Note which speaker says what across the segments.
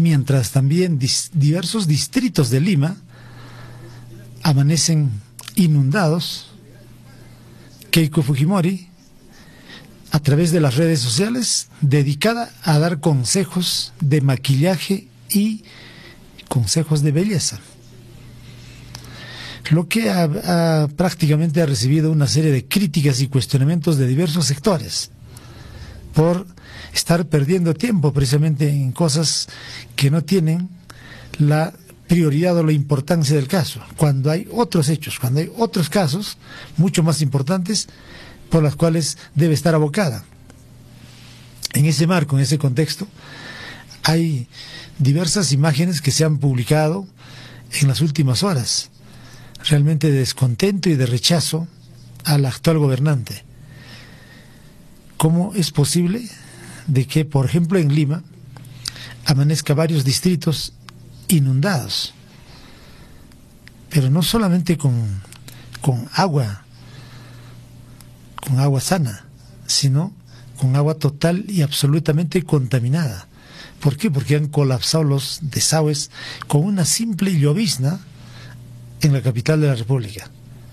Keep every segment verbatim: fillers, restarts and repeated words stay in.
Speaker 1: mientras también dis diversos distritos de Lima amanecen inundados, Keiko Fujimori, a través de las redes sociales, dedicada a dar consejos de maquillaje y consejos de belleza, lo que ha, ha, prácticamente ha recibido una serie de críticas y cuestionamientos de diversos sectores por estar perdiendo tiempo precisamente en cosas que no tienen la prioridad o la importancia del caso, cuando hay otros hechos, cuando hay otros casos mucho más importantes por los cuales debe estar abocada. En ese marco, en ese contexto, hay diversas imágenes que se han publicado en las últimas horas, realmente de descontento y de rechazo al actual gobernante. ¿Cómo es posible de que, por ejemplo, en Lima amanezca varios distritos inundados, pero no solamente con, con agua, con agua sana, sino con agua total y absolutamente contaminada? ¿Por qué? Porque han colapsado los desagües con una simple llovizna en la capital de la República.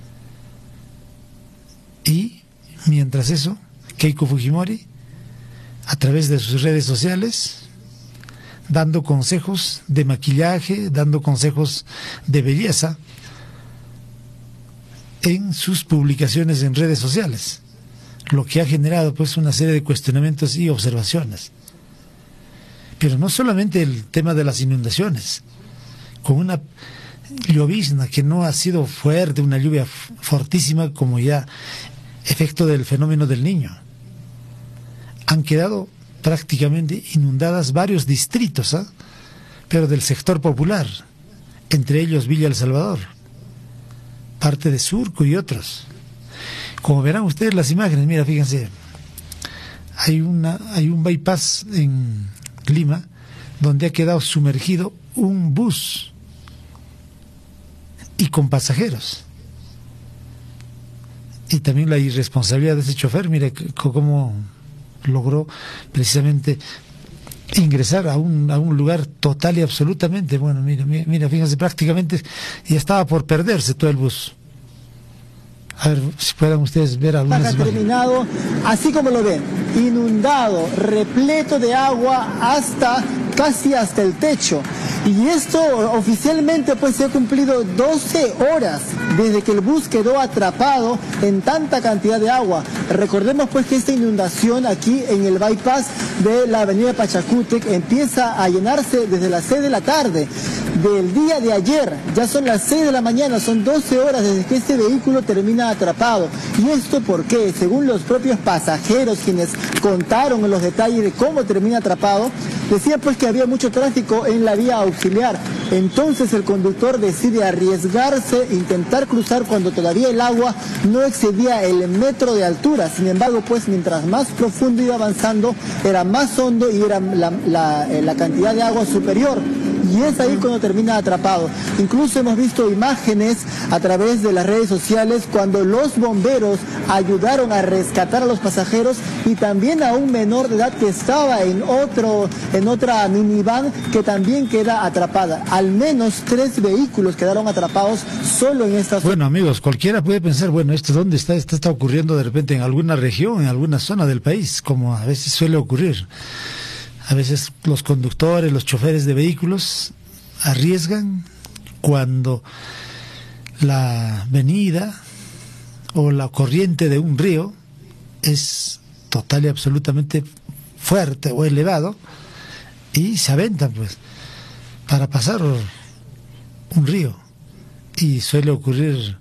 Speaker 1: Y mientras eso, Keiko Fujimori, a través de sus redes sociales, dando consejos de maquillaje, dando consejos de belleza en sus publicaciones en redes sociales, lo que ha generado pues una serie de cuestionamientos y observaciones. Pero no solamente el tema de las inundaciones, con una llovizna que no ha sido fuerte, una lluvia fortísima como ya efecto del fenómeno del Niño. Han quedado prácticamente inundadas varios distritos, ¿eh? pero del sector popular, entre ellos Villa El Salvador, parte de Surco y otros. Como verán ustedes las imágenes, mira, fíjense, hay una hay un bypass en Lima donde ha quedado sumergido un bus y con pasajeros. Y también la irresponsabilidad de ese chofer, mire cómo logró precisamente ingresar a un, a un lugar total y absolutamente, bueno, mira, mira, mira, fíjense, prácticamente ya estaba por perderse todo el bus. A ver si puedan ustedes ver algunas imágenes.
Speaker 2: Terminado, así como lo ven, inundado, repleto de agua hasta casi hasta el techo. Y esto oficialmente pues se ha cumplido doce horas desde que el bus quedó atrapado en tanta cantidad de agua. Recordemos pues que esta inundación aquí en el bypass de la avenida Pachacútec empieza a llenarse desde las seis de la tarde del día de ayer. Ya son las seis de la mañana, son doce horas desde que este vehículo termina atrapado. ¿Y esto por qué? Según los propios pasajeros, quienes contaron los detalles de cómo termina atrapado, decían pues que había mucho tráfico en la vía auxiliar. Entonces el conductor decide arriesgarse, intentar cruzar cuando todavía el agua no excedía el metro de altura. Sin embargo, pues mientras más profundo iba avanzando, era más hondo y era la, la, la cantidad de agua superior. Y es ahí cuando termina atrapado. Incluso hemos visto imágenes a través de las redes sociales cuando los bomberos ayudaron a rescatar a los pasajeros y también a un menor de edad que estaba en otro, en otra minivan que también queda atrapada. Al menos tres vehículos quedaron atrapados solo en esta zona.
Speaker 1: Bueno, amigos, cualquiera puede pensar, bueno, ¿esto dónde está? Esto está ocurriendo de repente en alguna región, en alguna zona del país, como a veces suele ocurrir. A veces los conductores, los choferes de vehículos arriesgan cuando la venida o la corriente de un río es total y absolutamente fuerte o elevado y se aventan pues para pasar un río. Y suele ocurrir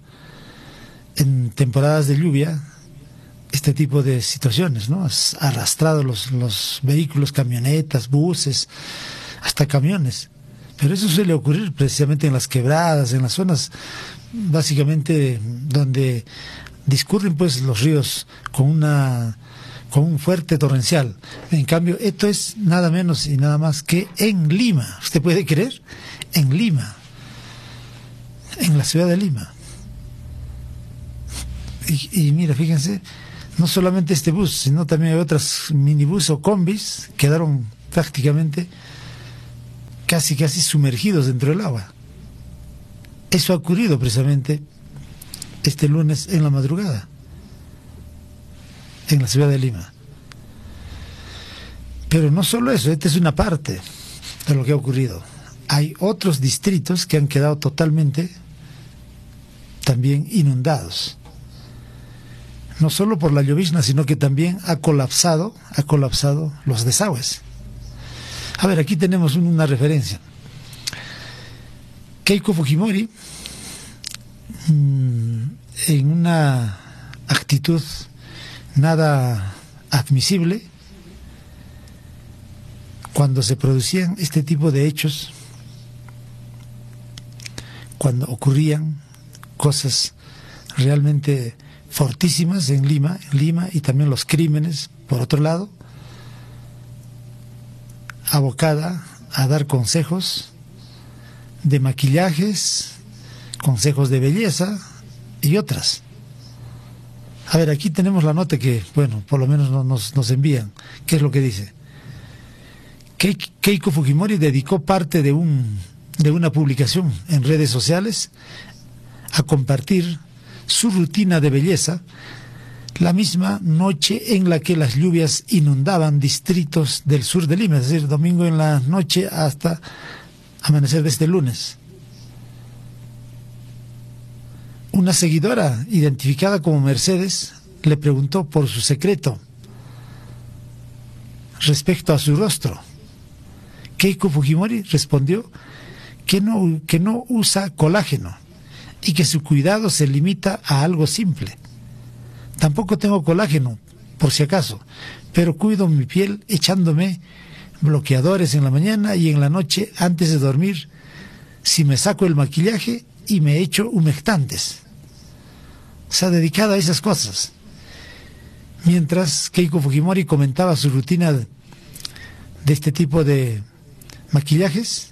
Speaker 1: en temporadas de lluvia este tipo de situaciones, ¿no? Has arrastrado los, los vehículos, camionetas, buses, hasta camiones. Pero eso suele ocurrir precisamente en las quebradas, en las zonas básicamente donde discurren pues los ríos con una con un fuerte torrencial. En cambio, esto es nada menos y nada más que en Lima. ¿Usted puede creer? En Lima. En la ciudad de Lima. Y, y mira, fíjense, no solamente este bus, sino también hay otras minibús o combis, quedaron prácticamente casi casi sumergidos dentro del agua. Eso ha ocurrido precisamente este lunes en la madrugada en la ciudad de Lima. Pero no solo eso, esta es una parte de lo que ha ocurrido. Hay otros distritos que han quedado totalmente también inundados. No solo por la llovizna, sino que también ha colapsado, ha colapsado los desagües. A ver, aquí tenemos una referencia. Keiko Fujimori, en una actitud nada admisible, cuando se producían este tipo de hechos, cuando ocurrían cosas realmente fortísimas en Lima, en Lima y también los crímenes, por otro lado, abocada a dar consejos de maquillajes, consejos de belleza y otras. A ver, aquí tenemos la nota que, bueno, por lo menos nos, nos envían. ¿Qué es lo que dice? Keiko Fujimori dedicó parte de, un, de una publicación en redes sociales a compartir su rutina de belleza la misma noche en la que las lluvias inundaban distritos del sur de Lima, es decir, domingo en la noche hasta amanecer de este lunes. Una seguidora identificada como Mercedes le preguntó por su secreto respecto a su rostro. Keiko Fujimori respondió que no, que no usa colágeno y que su cuidado se limita a algo simple. Tampoco tengo colágeno, por si acaso, pero cuido mi piel echándome bloqueadores en la mañana y en la noche antes de dormir, si me saco el maquillaje y me echo humectantes. Se ha dedicado a esas cosas. Mientras Keiko Fujimori comentaba su rutina de este tipo de maquillajes,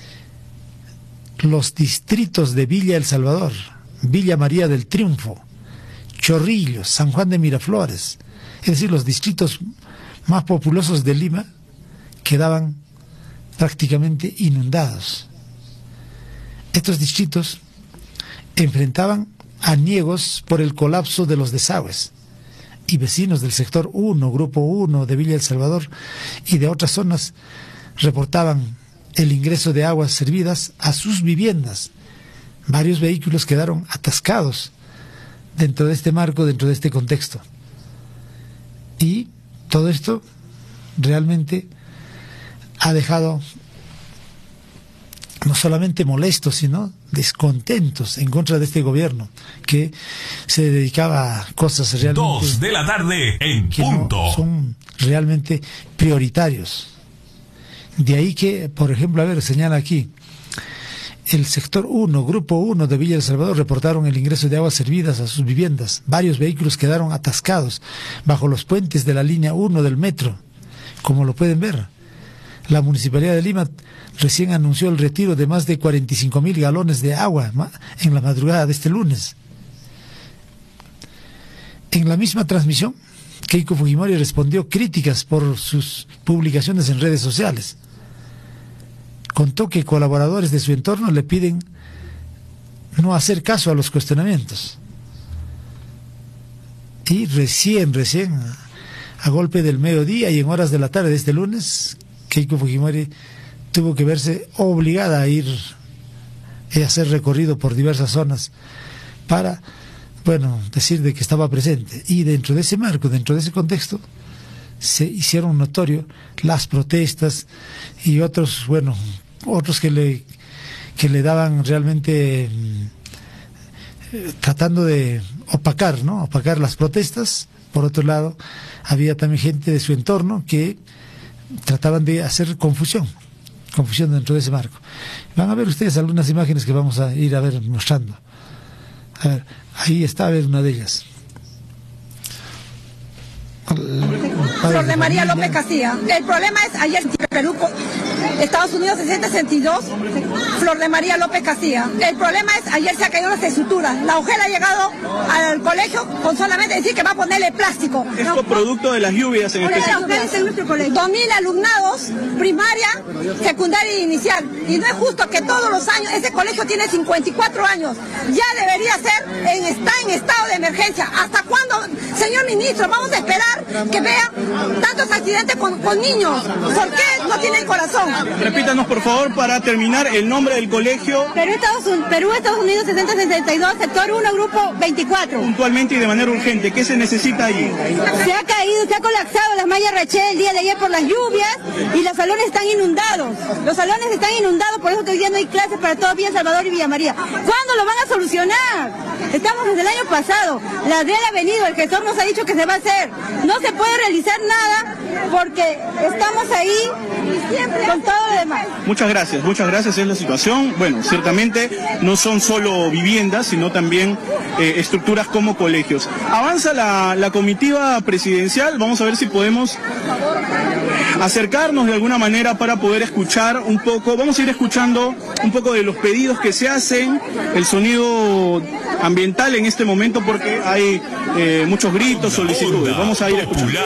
Speaker 1: los distritos de Villa El Salvador, Villa María del Triunfo, Chorrillos, San Juan de Miraflores, es decir, los distritos más populosos de Lima, quedaban prácticamente inundados. Estos distritos enfrentaban aniegos por el colapso de los desagües, y vecinos del sector uno, Grupo uno de Villa El Salvador y de otras zonas reportaban el ingreso de aguas servidas a sus viviendas. Varios vehículos quedaron atascados dentro de este marco, dentro de este contexto. Y todo esto realmente ha dejado no solamente molestos, sino descontentos en contra de este gobierno que se dedicaba a cosas realmente
Speaker 3: dos de la tarde en punto.
Speaker 1: No son realmente prioritarios. De ahí que, por ejemplo, a ver, señala aquí, el sector uno, Grupo uno de Villa El Salvador reportaron el ingreso de aguas servidas a sus viviendas. Varios vehículos quedaron atascados bajo los puentes de la línea uno del metro, como lo pueden ver. La Municipalidad de Lima recién anunció el retiro de más de cuarenta y cinco mil galones de agua en la madrugada de este lunes. En la misma transmisión, Keiko Fujimori respondió críticas por sus publicaciones en redes sociales. Contó que colaboradores de su entorno le piden no hacer caso a los cuestionamientos. Y recién, recién, a golpe del mediodía y en horas de la tarde de este lunes, Keiko Fujimori tuvo que verse obligada a ir y hacer recorrido por diversas zonas para, bueno, decir de que estaba presente. Y dentro de ese marco, dentro de ese contexto, se hicieron notorio las protestas y otros, bueno, otros que le, que le daban realmente eh, tratando de opacar, ¿no? Opacar las protestas. Por otro lado, había también gente de su entorno que trataban de hacer confusión, confusión dentro de ese marco. Van a ver ustedes algunas imágenes que vamos a ir a ver mostrando. A ver, ahí está, a ver una de ellas.
Speaker 4: Flor de María López Castilla. El problema es ayer Perú Estados Unidos sesenta sesenta y dos, Flor de María López Castilla. El problema es, ayer se ha caído las estructuras. La mujer ha llegado al colegio con solamente decir que va a ponerle plástico.
Speaker 5: ¿Esto producto de las lluvias en especial?
Speaker 4: dos mil alumnados, primaria, secundaria e inicial. Y no es justo que todos los años, ese colegio tiene cincuenta y cuatro años, ya debería ser, en, está en estado de emergencia. ¿Hasta cuándo, señor ministro, vamos a esperar que vea tantos accidentes con, con niños? ¿Por qué no tienen corazón?
Speaker 5: Repítanos, por favor, para terminar, el nombre del colegio.
Speaker 4: Perú, Estados Unidos, Perú, Estados Unidos sesenta sesenta y dos, sector uno, grupo veinticuatro.
Speaker 5: Puntualmente y de manera urgente, ¿qué se necesita allí?
Speaker 4: Se ha caído, se ha colapsado las mallas Rachel el día de ayer por las lluvias y los salones están inundados. Los salones están inundados, por eso que hoy día no hay clases para todo Villa Salvador y Villa María. ¿Cuándo lo van a solucionar? Estamos desde el año pasado. La D E L ha venido, el gestor nos ha dicho que se va a hacer. No se puede realizar nada porque estamos ahí con todo lo demás.
Speaker 5: Muchas gracias, muchas gracias. Es la situación. Bueno, ciertamente no son solo viviendas, sino también eh, estructuras como colegios. Avanza la, la comitiva presidencial. Vamos a ver si podemos acercarnos de alguna manera para poder escuchar un poco. Vamos a ir escuchando un poco de los pedidos que se hacen, el sonido ambiental en este momento, porque hay eh, muchos gritos, solicitudes. Vamos a ir escuchando.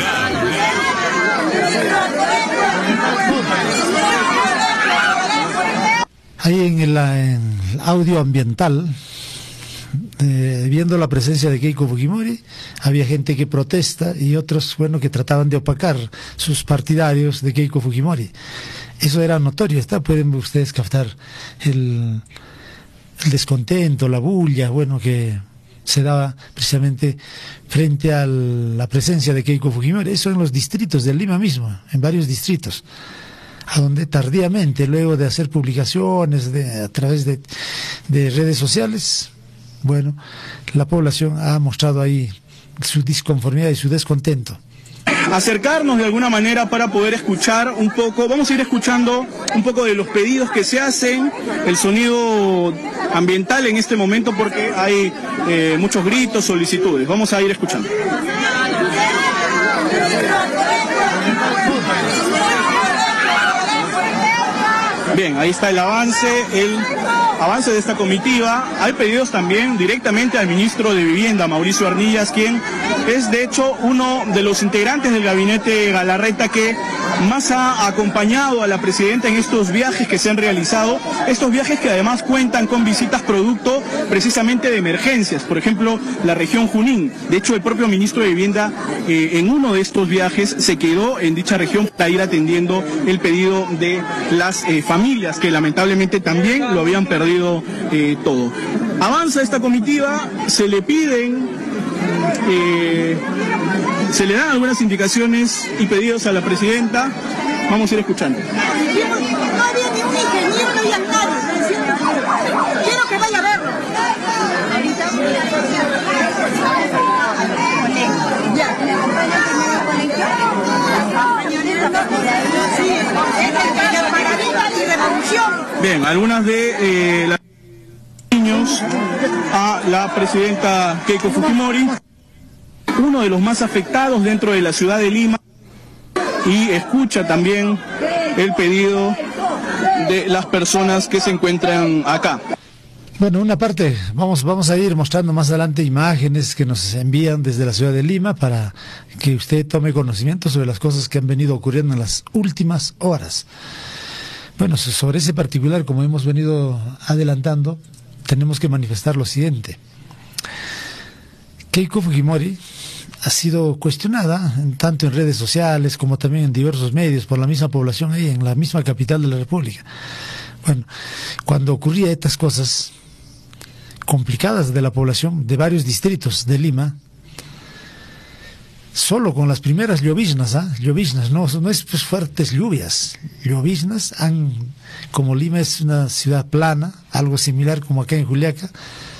Speaker 1: Ahí en el, en el audio ambiental, eh, viendo la presencia de Keiko Fujimori, había gente que protesta y otros, bueno, que trataban de opacar sus partidarios de Keiko Fujimori. Eso era notorio, está, pueden ustedes captar el, el descontento, la bulla, bueno, que se daba precisamente frente a la presencia de Keiko Fujimori. Eso en los distritos de Lima mismo, en varios distritos, a donde tardíamente, luego de hacer publicaciones de, a través de, de redes sociales, bueno, la población ha mostrado ahí su disconformidad y su descontento.
Speaker 5: Acercarnos de alguna manera para poder escuchar un poco. Vamos a ir escuchando un poco de los pedidos que se hacen, el sonido ambiental en este momento, porque hay eh, muchos gritos, solicitudes. Vamos a ir escuchando. Bien, ahí está el avance, el avance de esta comitiva. Hay pedidos también directamente al ministro de Vivienda, Mauricio Arnillas, quien es de hecho uno de los integrantes del gabinete Galarreta que más ha acompañado a la presidenta en estos viajes que se han realizado, estos viajes que además cuentan con visitas producto precisamente de emergencias, por ejemplo, la región Junín. De hecho, el propio ministro de Vivienda eh, en uno de estos viajes se quedó en dicha región para ir atendiendo el pedido de las eh, familias que lamentablemente también lo habían perdido eh, todo. Avanza esta comitiva, se le piden, eh, se le dan algunas indicaciones y pedidos a la presidenta. Vamos a ir escuchando.
Speaker 4: No había ni un ingeniero, no había nadie. Quiero que vaya a verlo.
Speaker 5: Bien, algunas de eh, las niños a la presidenta Keiko Fujimori, uno de los más afectados dentro de la ciudad de Lima, y escucha también el pedido de las personas que se encuentran acá.
Speaker 1: Bueno, una parte, vamos, vamos a ir mostrando más adelante imágenes que nos envían desde la ciudad de Lima para que usted tome conocimiento sobre las cosas que han venido ocurriendo en las últimas horas. Bueno, sobre ese particular, como hemos venido adelantando, tenemos que manifestar lo siguiente. Keiko Fujimori ha sido cuestionada tanto en redes sociales como también en diversos medios por la misma población ahí, en la misma capital de la República. Bueno, cuando ocurría estas cosas complicadas de la población de varios distritos de Lima, solo con las primeras lloviznas, ¿ah? lloviznas, no, no es pues fuertes lluvias, lloviznas, han, como Lima es una ciudad plana, algo similar como acá en Juliaca,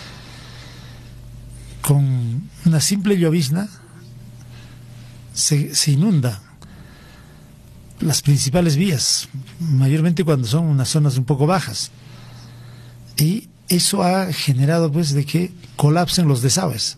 Speaker 1: con una simple llovizna se, se inunda las principales vías, mayormente cuando son unas zonas un poco bajas, y eso ha generado pues de que colapsen los desagües.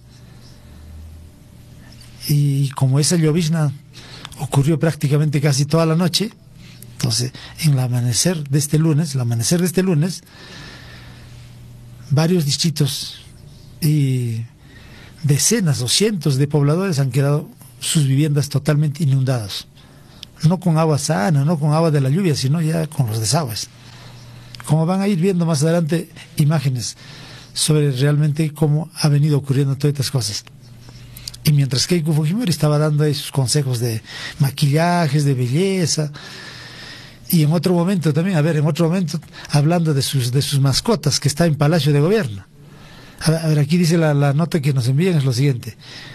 Speaker 1: Y como esa llovizna ocurrió prácticamente casi toda la noche, Entonces, en el amanecer de este lunes, el amanecer de este lunes, varios distritos y decenas o cientos de pobladores han quedado sus viviendas totalmente inundadas. No con agua sana, no con agua de la lluvia, sino ya con los desagües. Como van a ir viendo más adelante imágenes sobre realmente cómo ha venido ocurriendo todas estas cosas. Y mientras Keiko Fujimori estaba dando ahí sus consejos de maquillajes, de belleza, y en otro momento también, a ver, en otro momento, hablando de sus, de sus mascotas, que está en Palacio de Gobierno. A ver, a ver aquí dice la, la nota que nos envían, es lo siguiente.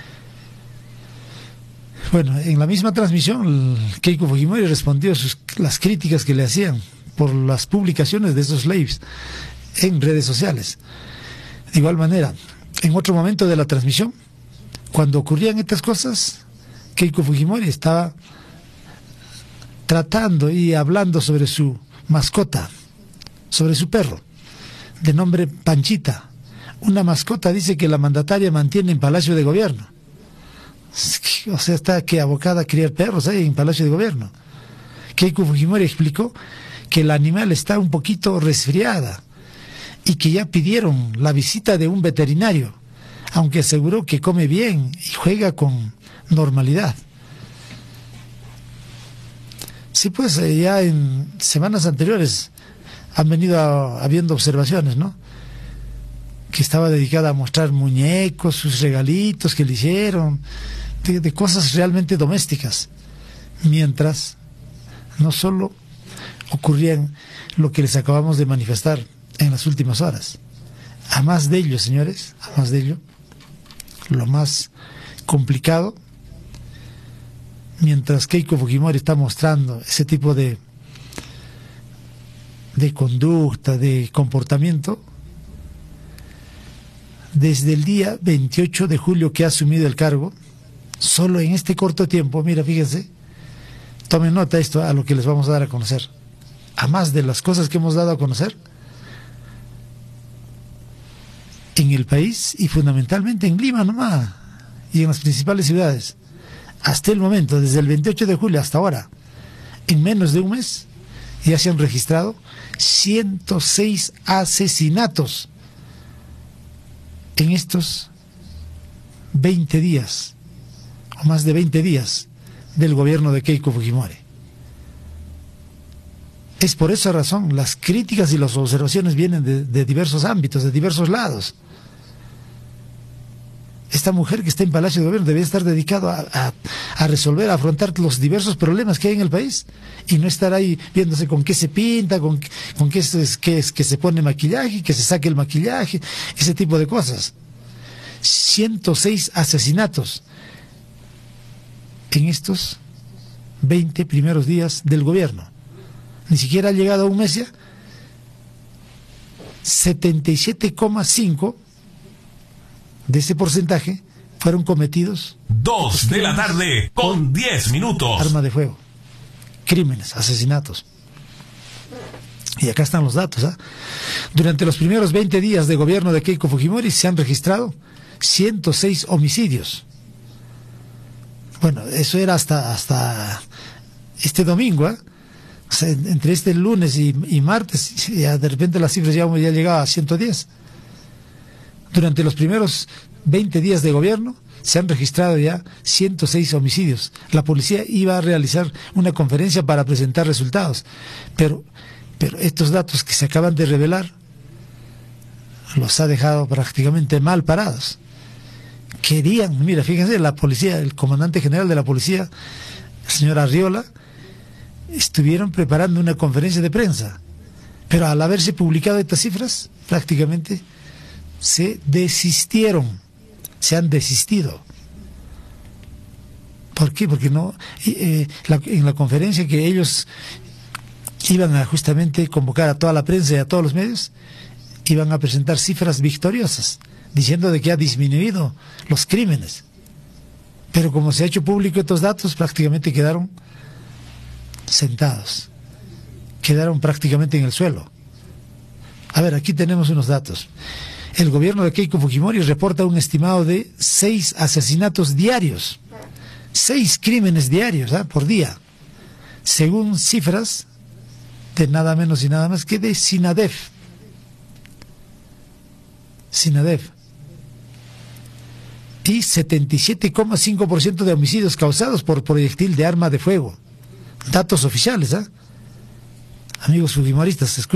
Speaker 1: Bueno, en la misma transmisión, Keiko Fujimori respondió a sus, las críticas que le hacían por las publicaciones de esos lives en redes sociales. De igual manera, en otro momento de la transmisión, cuando ocurrían estas cosas, Keiko Fujimori estaba tratando y hablando sobre su mascota, sobre su perro, de nombre Panchita. Una mascota, dice, que la mandataria mantiene en Palacio de Gobierno. O sea, está que abocada a criar perros ahí en Palacio de Gobierno. Keiko Fujimori explicó que el animal está un poquito resfriada y que ya pidieron la visita de un veterinario, aunque aseguró que come bien y juega con normalidad. Sí, pues ya en semanas anteriores han venido a, habiendo observaciones, ¿no? Que estaba dedicada a mostrar muñecos, sus regalitos que le hicieron, de, de cosas realmente domésticas, mientras no solo ocurrían lo que les acabamos de manifestar en las últimas horas. A más de ello, señores, a más de ello, lo más complicado, mientras Keiko Fujimori está mostrando ese tipo de de conducta, de comportamiento, desde el día veintiocho de julio que ha asumido el cargo, solo en este corto tiempo, mira, fíjense, tomen nota esto a lo que les vamos a dar a conocer, a más de las cosas que hemos dado a conocer en el país y fundamentalmente en Lima nomás y en las principales ciudades. Hasta el momento, desde el veintiocho de julio hasta ahora, en menos de un mes, ya se han registrado ciento seis asesinatos en estos veinte días, o más de veinte días, del gobierno de Keiko Fujimori. Es por esa razón, las críticas y las observaciones vienen de, de diversos ámbitos, de diversos lados. Esta mujer que está en Palacio de Gobierno debe estar dedicado a, a, a resolver, a afrontar los diversos problemas que hay en el país y no estar ahí viéndose con qué se pinta, con, con qué es, qué es que se pone maquillaje, que se saque el maquillaje, ese tipo de cosas. ciento seis asesinatos en estos veinte primeros días del gobierno. Ni siquiera ha llegado a un mes ya. setenta y siete coma cinco de ese porcentaje fueron cometidos
Speaker 3: Dos de la tarde con diez minutos.
Speaker 1: Arma de fuego, crímenes, asesinatos. Y acá están los datos, ¿eh? Durante los primeros veinte días de gobierno de Keiko Fujimori se han registrado ciento seis homicidios. Bueno, eso era hasta hasta este domingo, ¿eh? O sea, entre este lunes y, y martes, ya de repente las cifras ya, ya llegaban a ciento diez. Durante los primeros veinte días de gobierno se han registrado ya ciento seis homicidios. La policía iba a realizar una conferencia para presentar resultados, pero, pero estos datos que se acaban de revelar los ha dejado prácticamente mal parados. Querían, mira, fíjense, la policía, el comandante general de la policía, el señor Arriola, estuvieron preparando una conferencia de prensa, pero al haberse publicado estas cifras, prácticamente se desistieron, se han desistido. ¿Por qué? Porque no, eh, la, en la conferencia que ellos iban a justamente convocar a toda la prensa y a todos los medios, iban a presentar cifras victoriosas, diciendo de que ha disminuido los crímenes. Pero como se ha hecho público estos datos, prácticamente quedaron sentados, quedaron prácticamente en el suelo. A ver, aquí tenemos unos datos. El gobierno de Keiko Fujimori reporta un estimado de seis asesinatos diarios, seis crímenes diarios, ¿eh? por día, según cifras de nada menos y nada más que de SINADEF. SINADEF. Y setenta y siete coma cinco por ciento de homicidios causados por proyectil de arma de fuego. Datos oficiales, ¿ah? ¿eh? Amigos fujimoristas, escuchen.